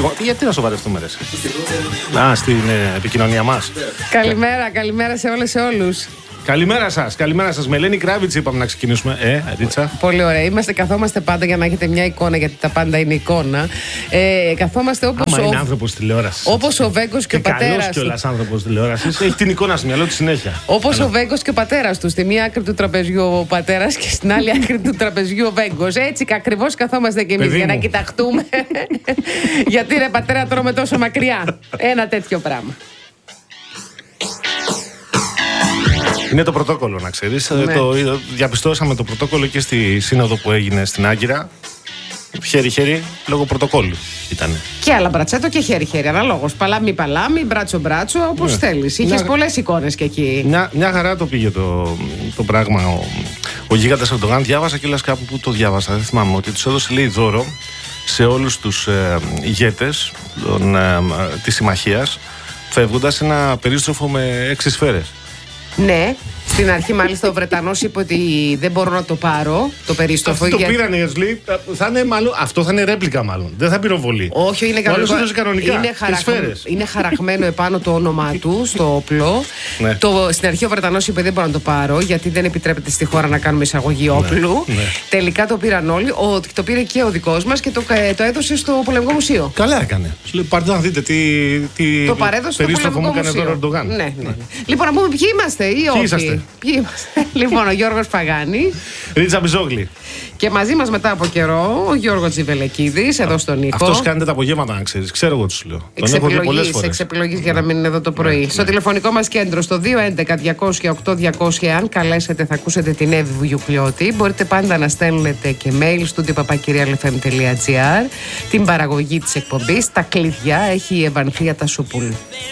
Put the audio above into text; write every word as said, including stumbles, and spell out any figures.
Γιατί να σοβαρευτούμε, ρε? Α, στην ε, επικοινωνία μας. Καλημέρα, καλημέρα σε όλες, σε όλους. Καλημέρα σας, καλημέρα σας. Με Ελένη Κράβιτς είπαμε να ξεκινήσουμε. Ε, Ρίτσα. Πολύ ωραία. Είμαστε, καθόμαστε πάντα για να έχετε μια εικόνα, γιατί τα πάντα είναι εικόνα. Ε, καθόμαστε όπως. Άμα ο... είναι άνθρωπος τηλεόρασης. Όπως ο Βέγκος και, και ο πατέρας. Καλός κιόλας άνθρωπος τηλεόρασης. Έχει την εικόνα στο μυαλό του συνέχεια. Όπως ο Βέγκος και ο πατέρας του. Στη μία άκρη του τραπεζιού ο πατέρας και στην άλλη άκρη του τραπεζιού ο Βέγκος. Έτσι ακριβώς καθόμαστε κι εμείς για να κοιταχτούμε. Γιατί ρε πατέρα τρώμε τόσο μακριά. Ένα τέτοιο πράγμα. Είναι το πρωτόκολλο, να ξέρεις. Ναι. Το διαπιστώσαμε το πρωτόκολλο και στη σύνοδο που έγινε στην Άγκυρα. Χέρι-χέρι, λόγω πρωτοκόλλου ήτανε. Και άλλα μπρατσέτο και χέρι-χέρι. Αναλόγως. Παλάμι-παλάμι, μπράτσο-μπράτσο, όπως ναι. θέλεις. Είχες μια... πολλές εικόνες και εκεί. Μια, μια χαρά το πήγε το, το πράγμα. Ο, ο γίγαντας Ερντογάν, διάβασα κιόλας κάπου που το διάβασα. Δεν θυμάμαι ότι τους έδωσε, λέει, δώρο σε όλους τους ε, ηγέτες των, ε, της συμμαχίας, φεύγοντας ένα περίστροφο με έξι σφαίρες. Ναι, στην αρχή μάλιστα ο Βρετανός είπε ότι δεν μπορώ να το πάρω το περίστροφο. Αυτό για... το πήρανε οι Εσλοί, θα είναι μάλλον, αυτό θα είναι ρέπλικα μάλλον, δεν θα πυροβολεί. Όχι, είναι, κανονικά. κανονικά. Είναι, χαραγ... είναι χαραγμένο επάνω το όνομά του στο όπλο. Ναι. Το... Στην αρχή ο Βρετανός είπε δεν μπορώ να το πάρω γιατί δεν επιτρέπεται στη χώρα να κάνουμε εισαγωγή όπλου. Ναι. Ναι. Τελικά το πήραν όλοι, ο... το πήρε και ο δικός μας και το, το έδωσε στο Πολεμικό Μουσείο. Καλά έκανε. Σου λέει πάρτε να δείτε τι, τι το παρέδωσε περίστροφο μου έκανε εδώ ο Ερντογάν. Ναι, ναι. Ναι. Λοιπόν, να πούμε ποιοι είμαστε ή όχι. Ποιοι είμαστε. Λοιπόν, ο Γιώργος Παγάνης. Ρίτσα Μπιζόγλη. Και μαζί μας μετά από καιρό ο Γιώργος Τζιβελεκίδης, εδώ στον ήχο. Αυτός κάνετε τα απογεύματα, να ξέρεις. Ξέρω εγώ τους λέω. Τον έχω δει πολλές φορές. Εξ επιλογής για να μην είναι εδώ το πρωί. Ναι, στο ναι. τηλεφωνικό μας κέντρο στο δύο έντεκα διακόσια οκτώ διακόσια, αν καλέσετε θα ακούσετε την Εύη Βουγιουκλιώτη. Μπορείτε πάντα να στέλνετε και mail στο παπακυριαλεφm τελεία gr. Την παραγωγή της εκπομπής, τα κλειδιά έχει η Ευανθία Τασούπουλου.